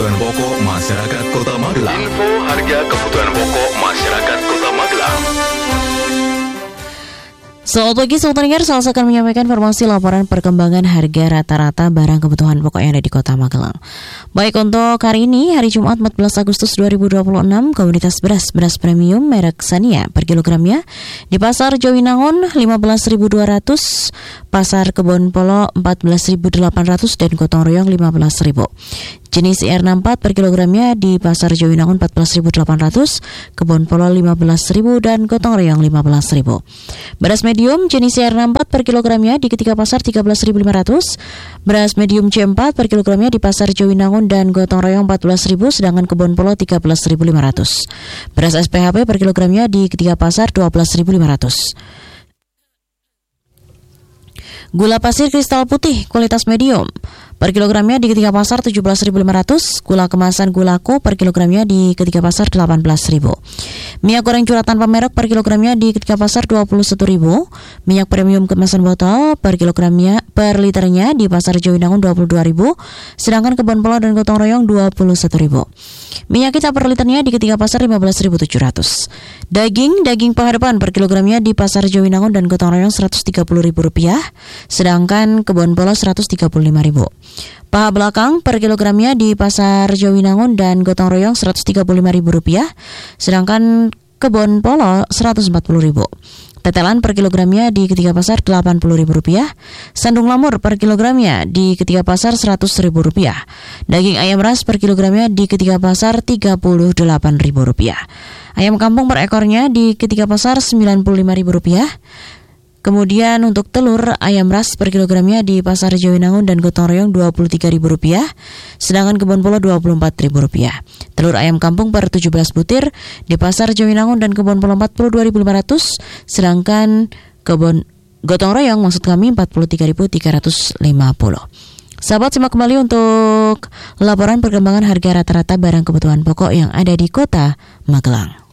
kebutuhan pokok masyarakat Kota Magelang. Info harga kebutuhan pokok masyarakat Kota Magelang. Selamat pagi, Sobat Pendengar. Saya akan menyampaikan informasi laporan perkembangan harga rata-rata barang kebutuhan pokok yang ada di Kota Magelang. Baik, untuk hari ini, hari Jumat 14 Agustus 2026, komoditas beras premium merek Sania per kilogramnya di Pasar Jawinangun 15.200, Pasar Kebon Polo 14.800 dan Gotong Royong 15.000. Jenis IR64 per kilogramnya di Pasar Jawinangun 14.800, Kebon Polo 15.000 dan Gotong Royong 15.000. Beras medium jenis IR64 per kilogramnya di ketiga pasar 13.500, beras medium C4 per kilogramnya di Pasar Jawinangun dan Gotong Royong 14.000, sedangkan Kebon Polo 13.500. Beras SPHP per kilogramnya di ketiga pasar 12.500. Gula pasir kristal putih kualitas medium per kilogramnya di ketiga pasar 17.500, gula kemasan gulaku per kilogramnya di ketiga pasar 18.000. Minyak goreng curah tanpa merek per kilogramnya di ketiga pasar 21.000. Minyak premium kemasan botol per kilogramnya per liternya di Pasar Jawinangun 22.000, sedangkan Kebon Polo dan Gotong Royong 21.000. Minyak kita per liternya di ketiga pasar 15.700. Daging penghadapan per kilogramnya di Pasar Jawinangun dan Gotong Royong Rp130.000, sedangkan Kebon Polo Rp135.000. Paha belakang per kilogramnya di Pasar Jawinangun dan Gotong Royong Rp135.000, sedangkan Kebon Polo Rp140.000. Tetelan per kilogramnya di ketiga pasar Rp80.000. Sandung lamur per kilogramnya di ketiga pasar Rp100.000. Daging ayam ras per kilogramnya di ketiga pasar Rp38.000. Ayam kampung per ekornya di ketiga pasar Rp95.000. Kemudian untuk telur ayam ras per kilogramnya di Pasar Jawinangun dan Gotong Royong Rp23.000, sedangkan Kebon Polo Rp24.000. Telur ayam kampung per 17 butir di Pasar Jawinangun dan Kebon Polo Rp42.500, sedangkan Gotong Royong Rp43.350. Sahabat, simak kembali untuk laporan perkembangan harga rata-rata barang kebutuhan pokok yang ada di Kota Magelang.